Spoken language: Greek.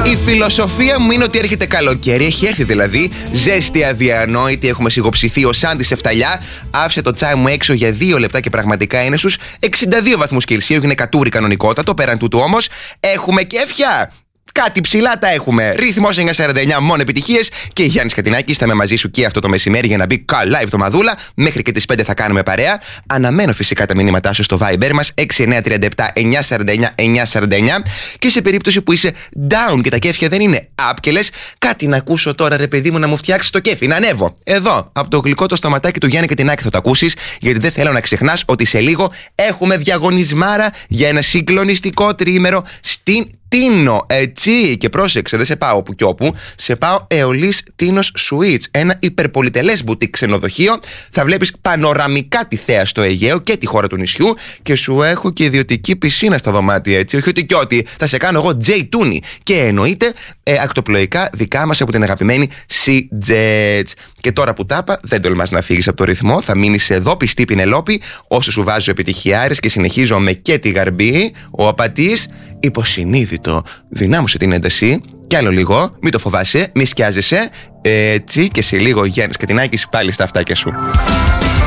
Η φιλοσοφία μου είναι ότι έρχεται καλοκαίρι. Έχει έρθει δηλαδή. Ζέστη αδιανόητη. Έχουμε σιγοψηθεί. Ο Σάντι σε φταλιά. Άφησε το τσάι μου έξω για 2 λεπτά και πραγματικά είναι στους 62 βαθμούς Κελσίου. Έγινε κατούρι κανονικότατο. Πέραν τούτου όμως έχουμε κέφια. Κάτι ψηλά τα έχουμε. Ρυθμός 949, μόνο επιτυχίες. Και Γιάννης Κατινάκης θα είμαι μαζί σου και αυτό το μεσημέρι για να μπει καλά η εβδομαδούλα. Μέχρι και τις 5 θα κάνουμε παρέα. Αναμένω φυσικά τα μηνύματά σου στο Viber μας 6937 949 949. Και σε περίπτωση που είσαι down και τα κέφια δεν είναι up και λες κάτι να ακούσω τώρα, ρε παιδί μου, να μου φτιάξει το κέφι, να ανέβω. Εδώ, από το γλυκό το σταματάκι του Γιάννη Κατινάκη θα το ακούσεις, γιατί δεν θέλω να ξεχνάς ότι σε λίγο έχουμε διαγωνισμάρα για ένα συγκλονιστικό τριήμερο στην Τίνο, έτσι, και πρόσεξε, δεν σε πάω όπου κι όπου, σε πάω Αιωλής Τίνος Suites, ένα υπερπολιτελές μπουτίκ ξενοδοχείο. Θα βλέπεις πανοραμικά τη θέα στο Αιγαίο και τη χώρα του νησιού και σου έχω και ιδιωτική πισίνα στα δωμάτια, έτσι, όχι ότι κι ότι, θα σε κάνω εγώ J Tooney και εννοείται ακτοπλοϊκά δικά μας από την αγαπημένη Sea Jets. Και τώρα που τάπα, δεν τολμάς να φύγεις από το ρυθμό, θα μείνεις εδώ πιστή Πινελόπη, όσο σου βάζω επιτυχιάρες και συνεχίζω με και τη γαρμπή, ο απατής, υποσυνείδητο. Δυνάμωσε την ένταση, κι άλλο λίγο, μην το φοβάσαι, μη σκιάζεσαι, έτσι, και σε λίγο Γιάννης Κατινάκης πάλι στα αυτάκια σου.